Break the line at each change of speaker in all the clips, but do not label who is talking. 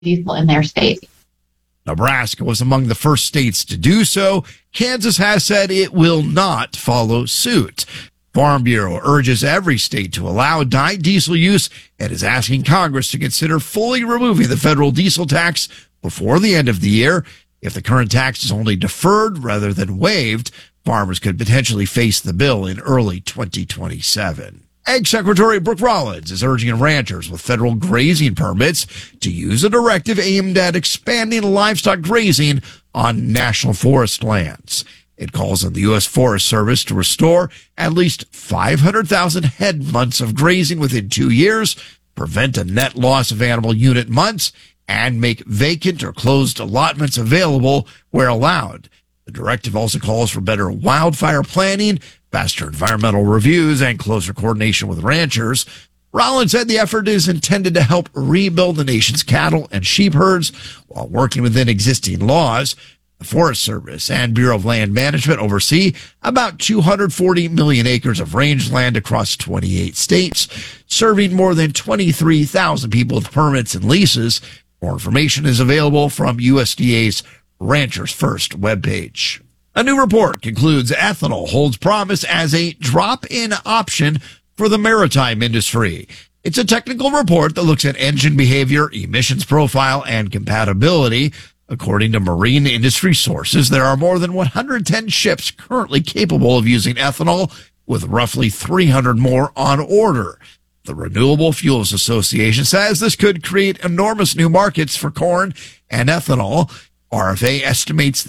diesel in their state.
Nebraska was among the first states to do so. Kansas has said it will not follow suit. Farm Bureau urges every state to allow dyed diesel use and is asking Congress to consider fully removing the federal diesel tax before the end of the year. If the current tax is only deferred rather than waived, farmers could potentially face the bill in early 2027. Ag Secretary Brooke Rollins is urging ranchers with federal grazing permits to use a directive aimed at expanding livestock grazing on national forest lands. It calls on the U.S. Forest Service to restore at least 500,000 head months of grazing within 2 years, prevent a net loss of animal unit months, and make vacant or closed allotments available where allowed. The directive also calls for better wildfire planning, faster environmental reviews, and closer coordination with ranchers. Rollins said the effort is intended to help rebuild the nation's cattle and sheep herds while working within existing laws. The Forest Service and Bureau of Land Management oversee about 240 million acres of rangeland across 28 states, serving more than 23,000 people with permits and leases. More information is available from USDA's Ranchers First webpage. A new report concludes ethanol holds promise as a drop-in option for the maritime industry. It's a technical report that looks at engine behavior, emissions profile, and compatibility. According to marine industry sources, there are more than 110 ships currently capable of using ethanol, with roughly 300 more on order. The Renewable Fuels Association says this could create enormous new markets for corn and ethanol. RFA estimates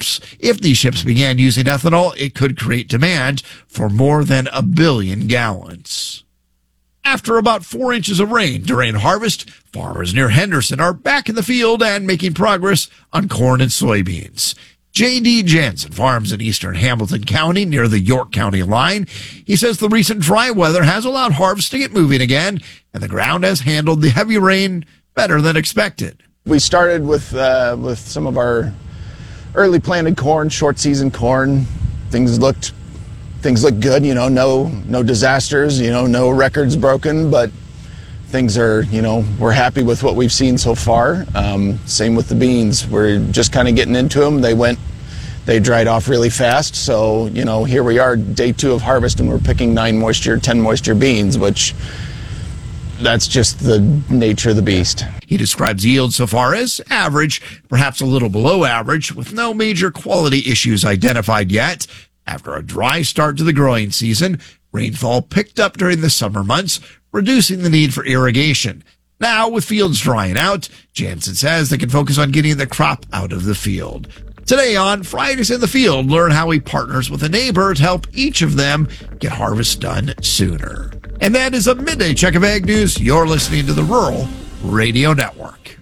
if these ships began using ethanol, it could create demand for more than 1 billion gallons. After about 4 inches of rain during harvest, farmers near Henderson are back in the field and making progress on corn and soybeans. J.D. Jansen farms in eastern Hamilton County near the York County line. He says the recent dry weather has allowed harvest to get moving again, and the ground has handled the heavy rain better than expected.
We started with some of our early planted corn, short season corn. Things looked good, no disasters, no records broken, but things are, we're happy with what we've seen so far. Same with the beans. We're just kind of getting into them. They dried off really fast. So, here we are, day 2 of harvest, and we're picking 10 moisture beans, which that's just the nature of the beast.
He describes yield so far as average, perhaps a little below average, with no major quality issues identified yet. After a dry start to the growing season, rainfall picked up during the summer months, reducing the need for irrigation. Now, with fields drying out, Jansen says they can focus on getting the crop out of the field. Today on Fridays in the Field, learn how he partners with a neighbor to help each of them get harvest done sooner. And that is a midday check of Ag News. You're listening to the Rural Radio Network.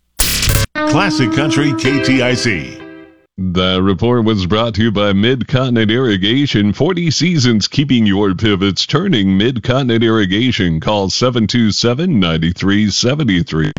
Classic Country KTIC.
The report was brought to you by Mid-Continent Irrigation. 40 seasons keeping your pivots turning. Mid-Continent Irrigation. Call 727-9373.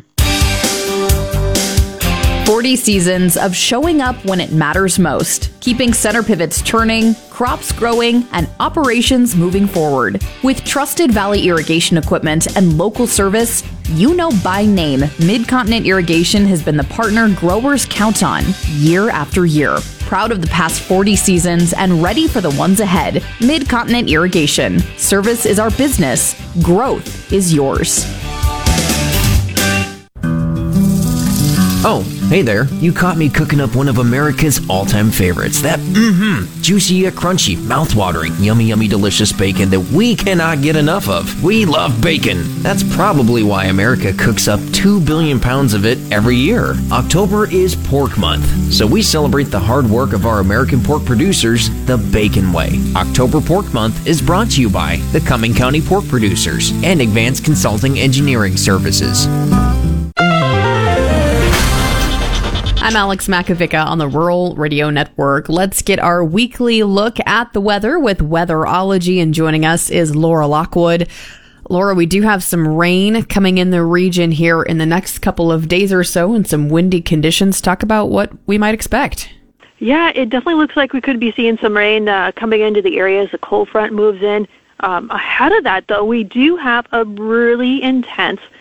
40 seasons of showing up when it matters most, keeping center pivots turning, crops growing, and operations moving forward. With trusted Valley irrigation equipment and local service, you know by name, Mid-Continent Irrigation has been the partner growers count on year after year. Proud of the past 40 seasons and ready for the ones ahead. Mid-Continent Irrigation. Service is our business. Growth is yours.
Oh, hey there. You caught me cooking up one of America's all-time favorites. That juicy yet crunchy, mouth-watering, yummy delicious bacon that we cannot get enough of. We love bacon. That's probably why America cooks up 2 billion pounds of it every year. October is Pork Month, so we celebrate the hard work of our American pork producers the Bacon way. October Pork Month is brought to you by the Cumming County Pork Producers and Advanced Consulting Engineering Services.
I'm Alex Makovica on the Rural Radio Network. Let's get our weekly look at the weather with Weatherology, and joining us is Laura Lockwood. Laura, we do have some rain coming in the region here in the next couple of days or so and some windy conditions. Talk about what we might expect.
Yeah, it definitely looks like we could be seeing some rain coming into the area as the cold front moves in. Ahead of that, though, we do have a really intense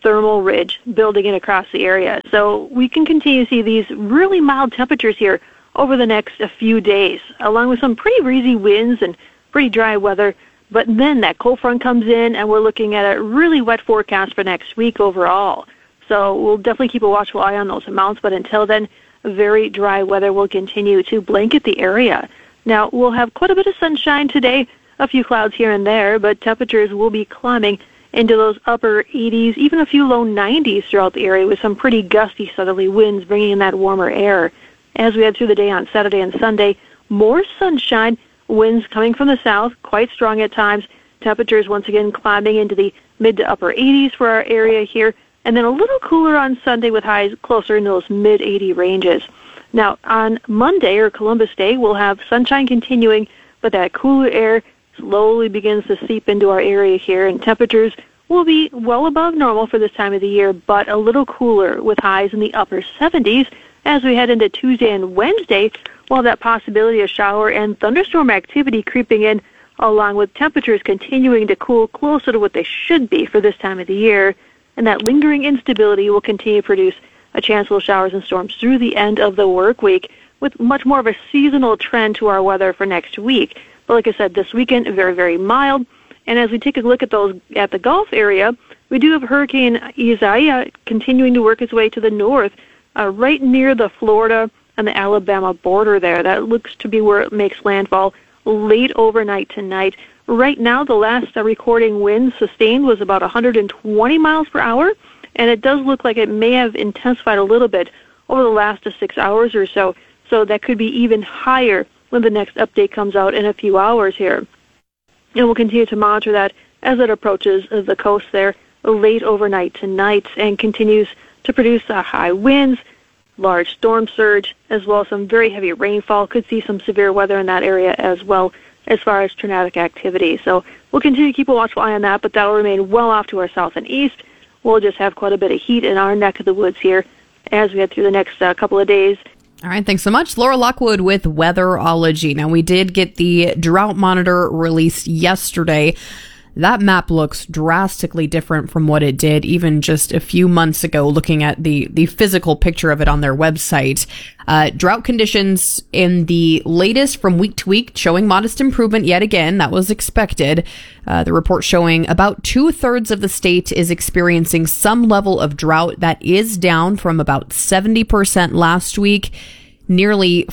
thermal ridge building in across the area. So we can continue to see these really mild temperatures here over the next few days, along with some pretty breezy winds and pretty dry weather. But then that cold front comes in, and we're looking at a really wet forecast for next week overall. So we'll definitely keep a watchful eye on those amounts, but until then, very dry weather will continue to blanket the area. Now, we'll have quite a bit of sunshine today, a few clouds here and there, but temperatures will be climbing into those upper 80s, even a few low 90s throughout the area, with some pretty gusty southerly winds bringing in that warmer air. As we head through the day on Saturday and Sunday, more sunshine, winds coming from the south, quite strong at times. Temperatures once again climbing into the mid to upper 80s for our area here, and then a little cooler on Sunday with highs closer in those mid-80 ranges. Now, on Monday, or Columbus Day, we'll have sunshine continuing, but that cooler air slowly begins to seep into our area here, and temperatures will be well above normal for this time of the year, but a little cooler with highs in the upper 70s as we head into Tuesday and Wednesday, while that possibility of shower and thunderstorm activity creeping in, along with temperatures continuing to cool closer to what they should be for this time of the year, and that lingering instability will continue to produce a chance of showers and storms through the end of the work week, with much more of a seasonal trend to our weather for next week. But like I said, this weekend, very, very mild. And as we take a look at those at the Gulf area, we do have Hurricane Isaiah continuing to work its way to the north, right near the Florida and the Alabama border there. That looks to be where it makes landfall late overnight tonight. Right now, the last recording wind sustained was about 120 miles per hour, and it does look like it may have intensified a little bit over the last 6 hours or so. So that could be even higher when the next update comes out in a few hours here. And we'll continue to monitor that as it approaches the coast there late overnight tonight and continues to produce high winds, large storm surge, as well as some very heavy rainfall. Could see some severe weather in that area as well as far as tornadic activity. So we'll continue to keep a watchful eye on that, but that will remain well off to our south and east. We'll just have quite a bit of heat in our neck of the woods here as we head through the next couple of days.
All right, thanks so much. Laura Lockwood with Weatherology. Now, we did get the drought monitor released yesterday. That map looks drastically different from what it did even just a few months ago, looking at the physical picture of it on their website. Drought conditions in the latest from week to week showing modest improvement yet again. That was expected. The report showing about 2/3 of the state is experiencing some level of drought. That is down from about 70% last week. Nearly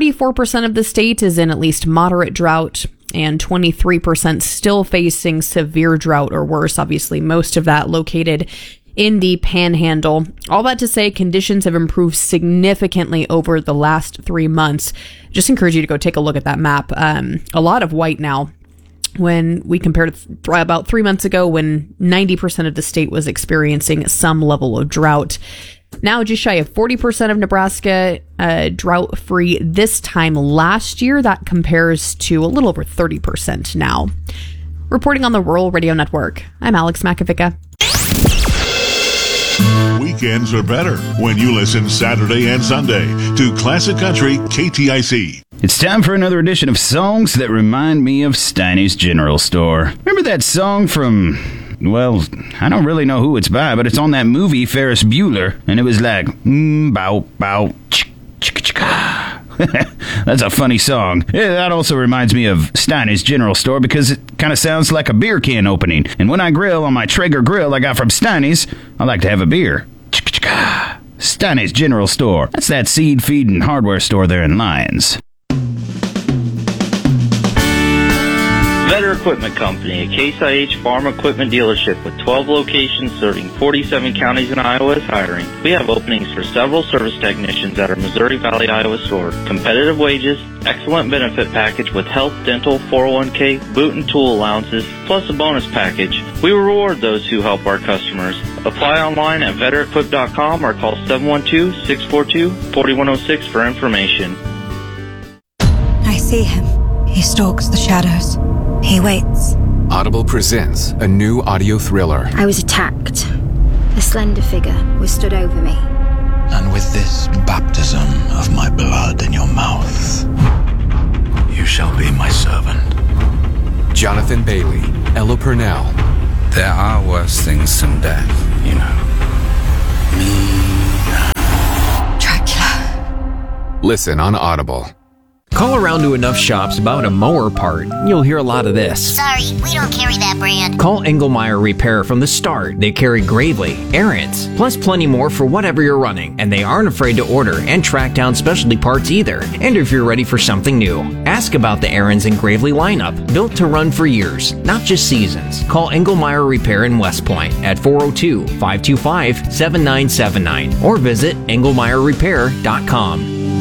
44% of the state is in at least moderate drought, and 23% still facing severe drought or worse. Obviously, most of that located in the Panhandle. All that to say, conditions have improved significantly over the last 3 months. Just encourage you to go take a look at that map. A lot of white now. When we compared about 3 months ago, when 90% of the state was experiencing some level of drought. Now, just shy of 40% of Nebraska drought-free this time last year. That compares to a little over 30% now. Reporting on the Rural Radio Network, I'm Alex Makovica.
Weekends are better when you listen Saturday and Sunday to Classic Country KTIC.
It's time for another edition of Songs That Remind Me of Steiny's General Store. Remember that song from... well, I don't really know who it's by, but it's on that movie Ferris Bueller, and it was like, bow, bow, chick, chick, chicka. That's a funny song. Yeah, that also reminds me of Steiny's General Store because it kind of sounds like a beer can opening. And when I grill on my Traeger grill I got from Steiny's, I like to have a beer. Chick, chicka. Steiny's General Store. That's that seed, feed, and hardware store there in Lyons.
Vetter Equipment Company, a Case IH farm equipment dealership with 12 locations serving 47 counties in Iowa is hiring. We have openings for several service technicians at our Missouri Valley, Iowa store. Competitive wages, excellent benefit package with health, dental, 401k, boot and tool allowances, plus a bonus package. We reward those who help our customers. Apply online at vetterequip.com or call 712-642-4106 for information.
I see him. He stalks the shadows. He waits.
Audible presents a new audio thriller.
I was attacked. A slender figure was stood over me.
And with this baptism of my blood in your mouth, you shall be my servant.
Jonathan Bailey, Ella Purnell.
There are worse things than death, you know.
Dracula.
Listen on Audible.
Call around to enough shops about a mower part, you'll hear a lot of this.
Sorry, we don't carry that brand.
Call Engelmeyer Repair from the start. They carry Gravely, Ariens, plus plenty more for whatever you're running, and they aren't afraid to order and track down specialty parts either. And if you're ready for something new, ask about the Ariens and Gravely lineup, built to run for years, not just seasons. Call Engelmeyer Repair in West Point at 402-525-7979 or visit engelmeyerrepair.com.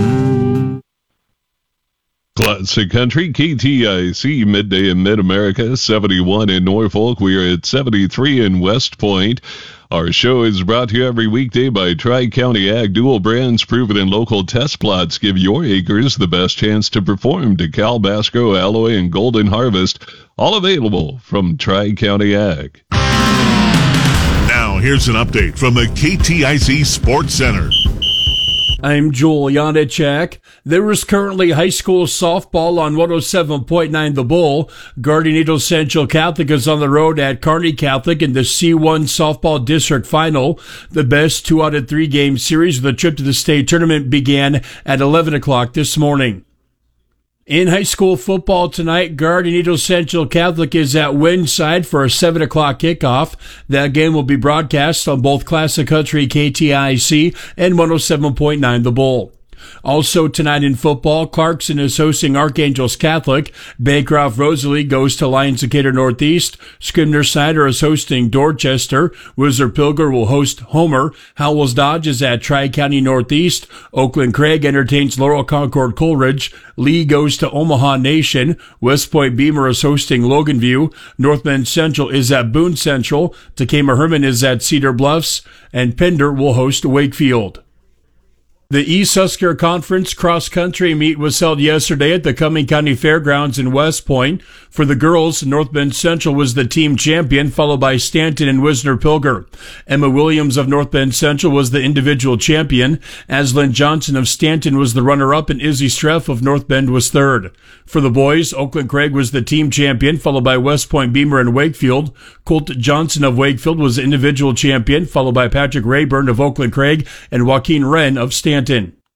Classic Country, KTIC, midday in Mid-America, 71 in Norfolk. We are at 73 in West Point. Our show is brought to you every weekday by Tri-County Ag. Dual brands proven in local test plots give your acres the best chance to perform. DeKalb, Basco, Alloy, and Golden Harvest, all available from Tri-County Ag.
Now, here's an update from the KTIC Sports Center.
I'm Joel Janacek. There is currently high school softball on 107.9 The Bull. Guardian Angels Central Catholic is on the road at Kearney Catholic in the C1 softball district final. The best 2 out of 3 game series of the trip to the state tournament began at 11 o'clock this morning. In high school football tonight, Guardian Angels Central Catholic is at Windside for a 7 o'clock kickoff. That game will be broadcast on both Classic Country KTIC and 107.9 The Bull. Also tonight in football, Clarkson is hosting Archangels Catholic. Bancroft Rosalie goes to Lions Decatur Northeast. Scribner Snyder is hosting Dorchester. Whistler Pilger will host Homer. Howells Dodge is at Tri-County Northeast. Oakland Craig entertains Laurel Concord Coleridge. Lee goes to Omaha Nation. West Point Beamer is hosting Logan View. North Bend Central is at Boone Central. Takema Herman is at Cedar Bluffs. And Pender will host Wakefield. The East Husker Conference Cross Country meet was held yesterday at the Cumming County Fairgrounds in West Point. For the girls, North Bend Central was the team champion, followed by Stanton and Wisner Pilger. Emma Williams of North Bend Central was the individual champion. Aslan Johnson of Stanton was the runner-up, and Izzy Streff of North Bend was third. For the boys, Oakland Craig was the team champion, followed by West Point Beamer and Wakefield. Colt Johnson of Wakefield was the individual champion, followed by Patrick Rayburn of Oakland Craig and Joaquin Wren of Stanton.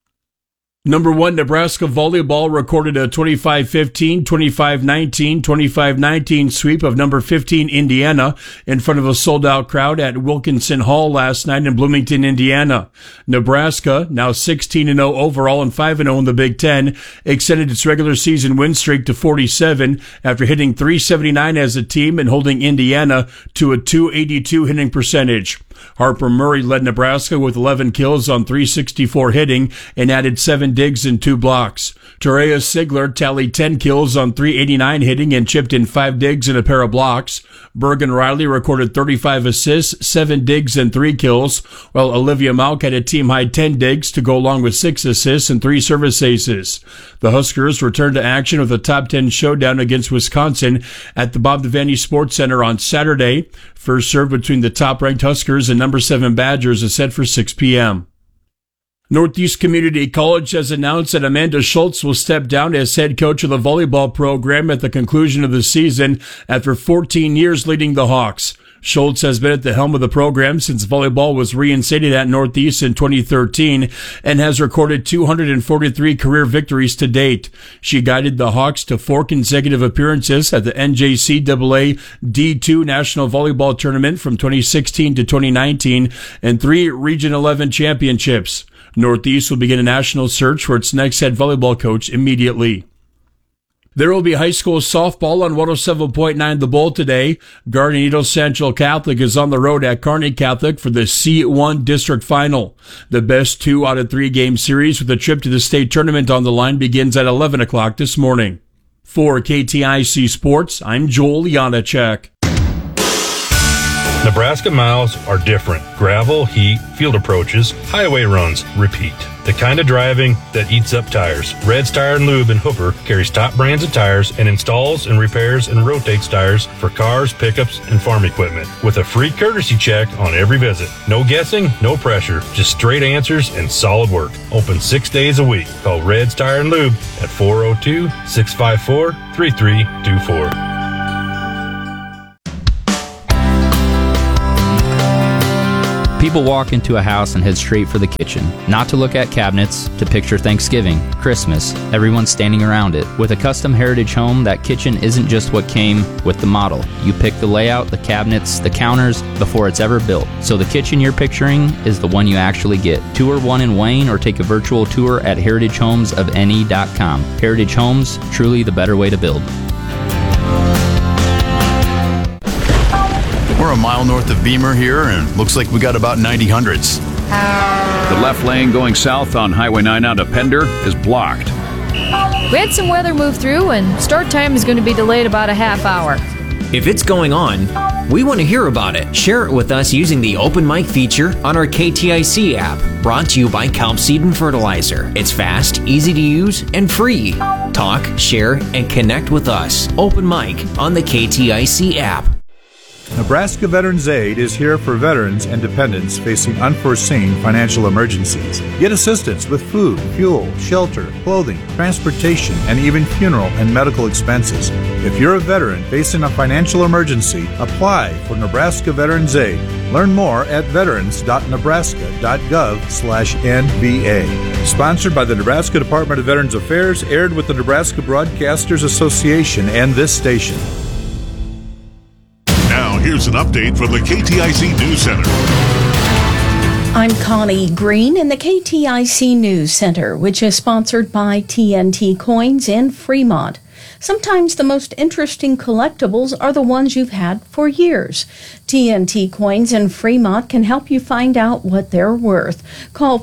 Number 1, Nebraska volleyball recorded a 25-15, 25-19, 25-19 sweep of number 15 Indiana in front of a sold-out crowd at Wilkinson Hall last night in Bloomington, Indiana. Nebraska, now 16-0 overall and 5-0 in the Big Ten, extended its regular season win streak to 47 after hitting .379 as a team and holding Indiana to a .282 hitting percentage. Harper Murray led Nebraska with 11 kills on .364 hitting and added 7 digs and 2 blocks. Torea Sigler tallied 10 kills on .389 hitting and chipped in 5 digs and a pair of blocks. Bergen Riley recorded 35 assists, 7 digs and 3 kills, while Olivia Malk had a team-high 10 digs to go along with 6 assists and 3 service aces. The Huskers returned to action with a top 10 showdown against Wisconsin at the Bob Devaney Sports Center on Saturday. First serve between the top-ranked Huskers and number 7 Badgers is set for 6 p.m. Northeast Community College has announced that Amanda Schultz will step down as head coach of the volleyball program at the conclusion of the season after 14 years leading the Hawks. Schultz has been at the helm of the program since volleyball was reinstated at Northeast in 2013 and has recorded 243 career victories to date. She guided the Hawks to 4 consecutive appearances at the NJCAA D2 National Volleyball Tournament from 2016 to 2019 and 3 Region 11 championships. Northeast will begin a national search for its next head volleyball coach immediately. There will be high school softball on 107.9 The Bull today. Guardian Angels Central Catholic is on the road at Kearney Catholic for the C1 district final. The best 2 out of 3 game series with a trip to the state tournament on the line begins at 11 o'clock this morning. For KTIC Sports, I'm Joel Janacek.
Nebraska miles are different. Gravel, heat, field approaches, highway runs, repeat. The kind of driving that eats up tires. Red's Tire and Lube in Hooper carries top brands of tires and installs and repairs and rotates tires for cars, pickups, and farm equipment with a free courtesy check on every visit. No guessing, no pressure, just straight answers and solid work. Open 6 days a week. Call Red's Tire and Lube at 402-654-3324.
People walk into a house and head straight for the kitchen, not to look at cabinets, to picture Thanksgiving, Christmas, everyone standing around it. With a custom Heritage home, that kitchen isn't just what came with the model. You pick the layout, the cabinets, the counters before it's ever built. So the kitchen you're picturing is the one you actually get. Tour one in Wayne or take a virtual tour at heritagehomesofne.com. Heritage Homes, truly the better way to build.
We're a mile north of Beamer here, and looks like we got about 90 hundredths.
The left lane going south on Highway 9 out of Pender is blocked.
We had some weather move through, and start time is going to be delayed about a half hour.
If it's going on, we want to hear about it. Share it with us using the Open Mic feature on our KTIC app. Brought to you by Kelp Seed and Fertilizer. It's fast, easy to use, and free. Talk, share, and connect with us. Open Mic on the KTIC app.
Nebraska Veterans Aid is here for veterans and dependents facing unforeseen financial emergencies. Get assistance with food, fuel, shelter, clothing, transportation, and even funeral and medical expenses. If you're a veteran facing a financial emergency, apply for Nebraska Veterans Aid. Learn more at veterans.nebraska.gov/NVA. Sponsored by the Nebraska Department of Veterans Affairs, aired with the Nebraska Broadcasters Association and this station.
Now, here's an update from the KTIC News Center.
I'm Connie Green in the KTIC News Center, which is sponsored by TNT Coins in Fremont. Sometimes the most interesting collectibles are the ones you've had for years. TNT Coins in Fremont can help you find out what they're worth. Call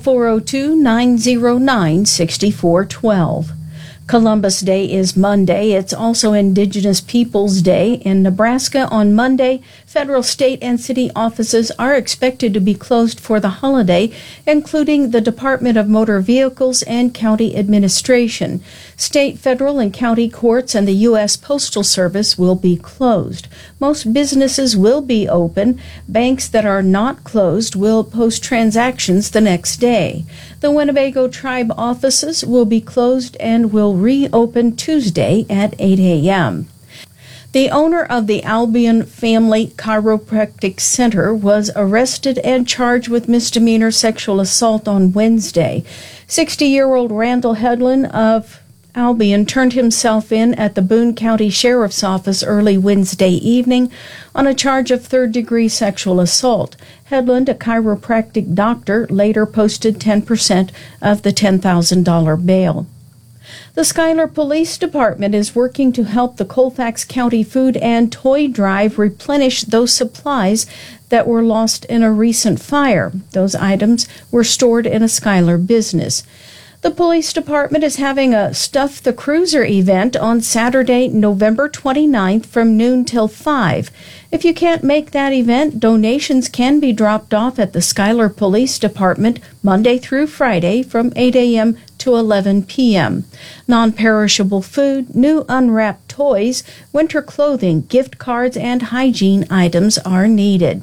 402-909-6412. Columbus Day is Monday. It's also Indigenous Peoples Day. In Nebraska on Monday, federal, state, and city offices are expected to be closed for the holiday, including the Department of Motor Vehicles and County Administration. State, federal, and county courts and the U.S. Postal Service will be closed. Most businesses will be open. Banks that are not closed will post transactions the next day. The Winnebago Tribe offices will be closed and will reopen Tuesday at 8 a.m. The owner of the Albion Family Chiropractic Center was arrested and charged with misdemeanor sexual assault on Wednesday. 60-year-old Randall Hedlund of Albion turned himself in at the Boone County Sheriff's Office early Wednesday evening on a charge of third-degree sexual assault. Hedlund, a chiropractic doctor, later posted 10% of the $10,000 bail. The Schuyler Police Department is working to help the Colfax County Food and Toy Drive replenish those supplies that were lost in a recent fire. Those items were stored in a Schuyler business. The police department is having a Stuff the Cruiser event on Saturday, November 29th from noon till 5. If you can't make that event, donations can be dropped off at the Schuyler Police Department Monday through Friday from 8 a.m. to 11 p.m. Non-perishable food, new unwrapped toys, winter clothing, gift cards, and hygiene items are needed.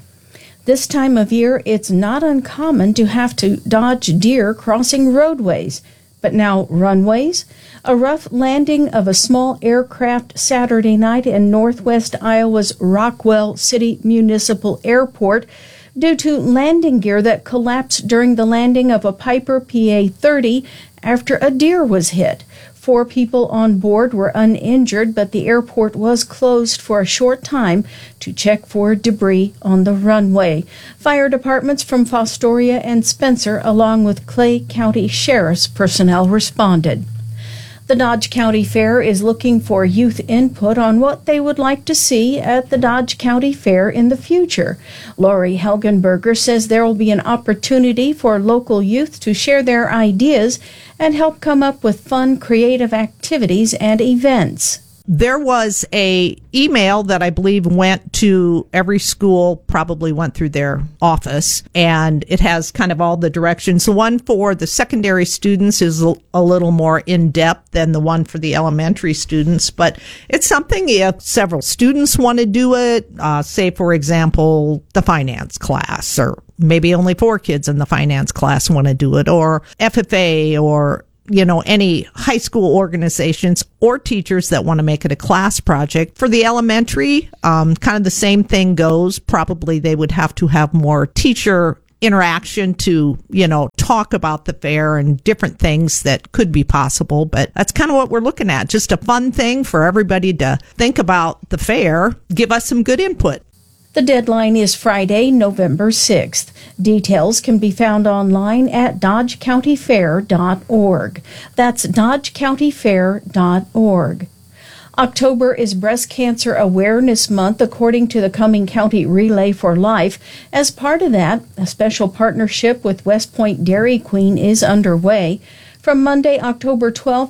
This time of year, it's not uncommon to have to dodge deer crossing roadways. But now runways? A rough landing of a small aircraft Saturday night in northwest Iowa's Rockwell City Municipal Airport due to landing gear that collapsed during the landing of a Piper PA-30 after a deer was hit. 4 people on board were uninjured, but the airport was closed for a short time to check for debris on the runway. Fire departments from Fostoria and Spencer, along with Clay County Sheriff's personnel, responded. The Dodge County Fair is looking for youth input on what they would like to see at the Dodge County Fair in the future. Lori Helgenberger says there will be an opportunity for local youth to share their ideas and help come up with fun, creative activities and events.
There was a email that I believe went to every school, probably went through their office, and it has kind of all the directions. The one for the secondary students is a little more in-depth than the one for the elementary students, but it's something if several students want to do it, say, for example, the finance class, or maybe only 4 kids in the finance class want to do it, or FFA, or any high school organizations or teachers that want to make it a class project. For the elementary, kind of the same thing goes. Probably they would have to have more teacher interaction to, talk about the fair and different things that could be possible. But that's kind of what we're looking at. Just a fun thing for everybody to think about the fair. Give us some good input.
The deadline is Friday, November 6th. Details can be found online at dodgecountyfair.org. That's dodgecountyfair.org. October is Breast Cancer Awareness Month, according to the Cumming County Relay for Life. As part of that, a special partnership with West Point Dairy Queen is underway. From Monday, October 12th